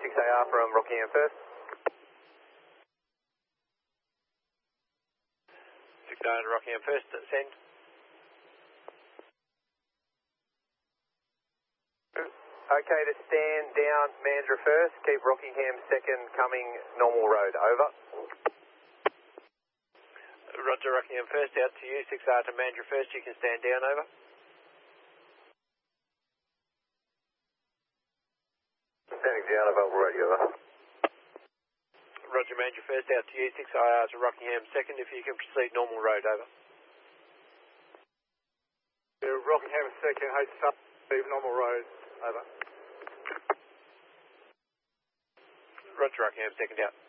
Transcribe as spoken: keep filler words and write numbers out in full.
six A R from Rockingham first. six A R to Rockingham first, send. Okay to stand down, Mandurah first, keep Rockingham second, coming normal road, over. Roger, Rockingham first, out to you, six A R to Mandurah first, you can stand down, over. Standing down, available radio, over. Roger, Mandurah first, out to you, six A R to Rockingham second, if you can proceed normal road, over. Yeah, Rockingham second, H sub, normal road, over. Roger, Rockingham second, out.